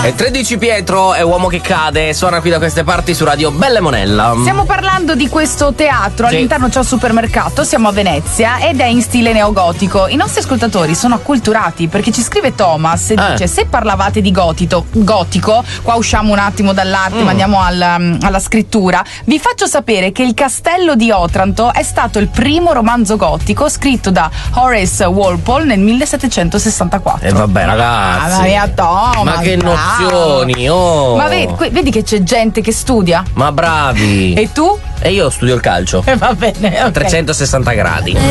E 13 Pietro è uomo che cade, suona qui da queste parti su Radio Bella e Monella. Stiamo parlando di questo teatro, all'interno c'è un supermercato, siamo a Venezia ed è in stile neogotico. I nostri ascoltatori sono acculturati perché ci scrive Thomas e dice: se parlavate di gotico, qua usciamo un attimo dall'arte ma andiamo alla scrittura, vi faccio sapere che Il Castello di Otranto è stato il primo romanzo gotico scritto da Horace Walpole nel 1764. E vabbè ragazzi, Mamma mia, Thomas, ma che bravo. nozioni, oh! Ma vedi che c'è gente che studia? Ma bravi! E tu? E io studio il calcio. Va bene, ok. 360 gradi.